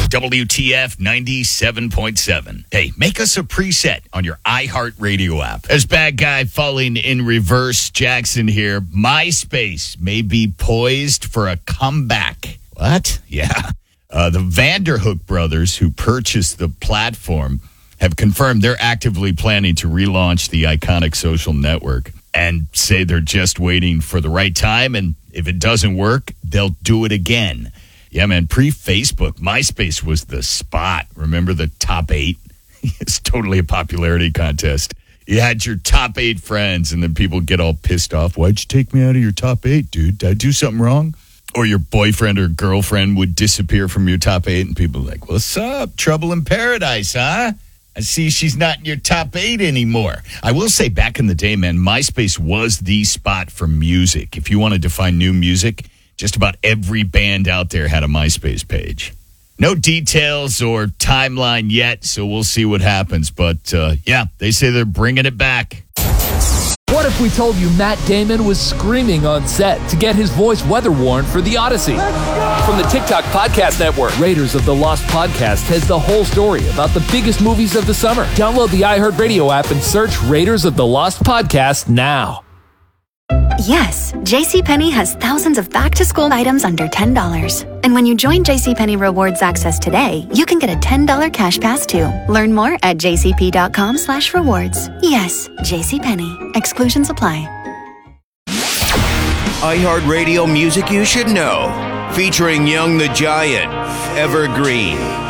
WTF 97.7. Hey, make us a preset on your iHeartRadio app. As Bad Guy falling in reverse, Jackson here. MySpace may be poised for a comeback. What? Yeah. The Vanderhook brothers, who purchased the platform, have confirmed they're actively planning to relaunch the iconic social network and say they're just waiting for the right time. And if it doesn't work, they'll do it again. Yeah, man, pre-Facebook, MySpace was the spot. Remember the top 8? It's totally a popularity contest. You had your top 8 friends, and then people get all pissed off. Why'd you take me out of your top 8, dude? Did I do something wrong? Or your boyfriend or girlfriend would disappear from your top 8, and people are like, what's up? Trouble in paradise, huh? I see she's not in your top 8 anymore. I will say, back in the day, man, MySpace was the spot for music. If you wanted to find new music, just about every band out there had a MySpace page. No details or timeline yet, so we'll see what happens. But, yeah, they say they're bringing it back. What if we told you Matt Damon was screaming on set to get his voice weather-worn for The Odyssey? From the TikTok Podcast Network, Raiders of the Lost Podcast has the whole story about the biggest movies of the summer. Download the iHeartRadio app and search Raiders of the Lost Podcast now. Yes, JCPenney has thousands of back-to-school items under $10. And when you join JCPenney Rewards Access today, you can get a $10 cash pass too. Learn more at jcp.com/rewards. Yes, JCPenney. Exclusions apply. iHeartRadio music you should know. Featuring Young the Giant, Evergreen.